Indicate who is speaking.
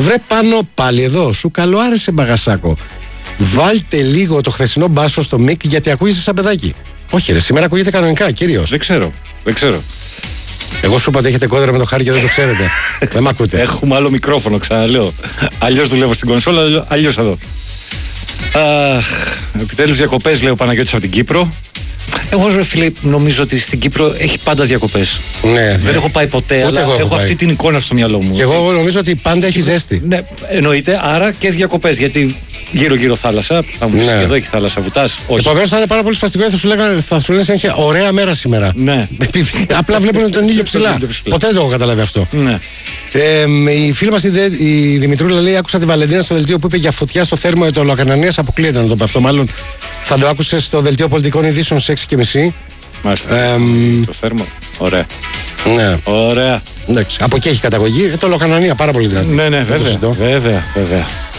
Speaker 1: Βρε πάνω πάλι εδώ, σου καλοάρεσε Μπαγασάκο. Βάλτε λίγο το χθεσινό μπάσο στο μικ γιατί ακούγεσαι σαν παιδάκι. Όχι, ρε, σήμερα ακούγεται κανονικά, κυρίως.
Speaker 2: Δεν ξέρω.
Speaker 1: Εγώ σου είπα ότι έχετε κόντρα με το Χάρη και δεν το ξέρετε. Δεν μ' ακούτε.
Speaker 2: Έχουμε άλλο μικρόφωνο, ξαναλέω. Αλλιώς δουλεύω στην κονσόλα, αλλιώς εδώ. Επιτέλους διακοπές, λέει ο Παναγιώτης από την Κύπρο. Εγώ, ρε φίλε, νομίζω ότι στην Κύπρο έχει πάντα διακοπές.
Speaker 1: Ναι.
Speaker 2: Δεν έχω πάει ποτέ, αλλά έχω αυτή την εικόνα στο μυαλό μου.
Speaker 1: Και εγώ νομίζω ότι πάντα έχει ζέστη.
Speaker 2: Ναι, εννοείται, άρα και διακοπές. Γιατί γύρω-γύρω θάλασσα. Θα μου πεις, εδώ έχει θάλασσα, βουτάς. Όχι.
Speaker 1: Επομένως θα είναι πάρα πολύ σπαστικό, θα σου λένε συνέχεια ωραία μέρα σήμερα.
Speaker 2: Ναι.
Speaker 1: Επειδή απλά βλέπουν τον ήλιο ψηλά. Ποτέ δεν το έχω καταλάβει αυτό.
Speaker 2: Ναι.
Speaker 1: Η φίλη μας η Δημητρούλα λέει: άκουσα τη Βαλεντίνα στο δελτίο που είπε για φωτιά στο θέρμο Αιτωλοακανανίας. Αποκλείεται να το πω αυτό. Μάλλον θα το άκουσε στο δελτίο πολιτικών ειδήσεων στις 6:30.
Speaker 2: Μάλιστα. Το θέρμο. Ωραία.
Speaker 1: Ναι.
Speaker 2: Ωραία.
Speaker 1: Εντάξει. Από εκεί έχει καταγωγή. Αιτωλοακανανία πάρα πολύ δυνατή.
Speaker 2: Ναι, βέβαια.